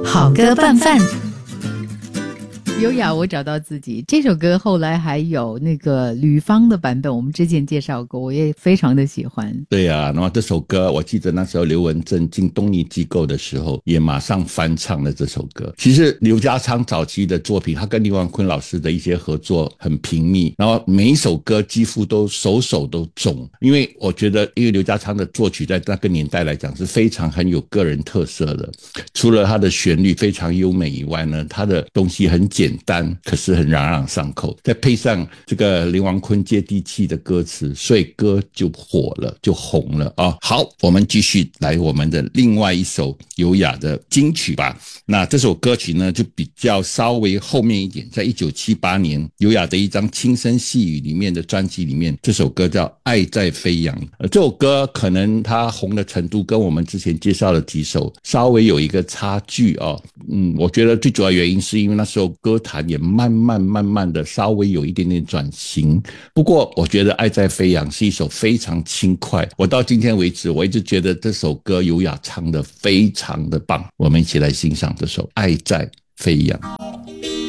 好歌拌饭。 优雅我找到自己这首歌后来还有那个吕方的版本，我们之前介绍过，我也非常的喜欢。 对啊，然后这首歌我记得那时候刘文正进东尼机构的时候也马上翻唱了这首歌。其实刘家昌早期的作品他跟林王坤老师的一些合作很频密，然后每一首歌几乎都首首都中，因为我觉得因为刘家昌的作曲在那个年代来讲是非常很有个人特色的，除了他的旋律非常优美以外呢，他的东西很简单可是很朗朗上口，再配上这个林王坤接地气的歌词，所以歌就火了，就红了啊！好，我们继续来我们的另外一首优雅的金曲吧。那这首歌曲呢就比较稍微后面一点，在1978年优雅的一张轻声细语里面的专辑里面，这首歌叫《爱在飞扬》。这首歌可能它红的程度跟我们之前介绍的几首稍微有一个差距哦。我觉得最主要原因是因为那时候歌坛也慢慢的稍微有一点点转型。不过我觉得《爱在飞扬》是一首非常轻快，我到今天为止我一直觉得这首歌优雅唱得非常的棒。我们一起来欣赏这首《爱在飞扬》。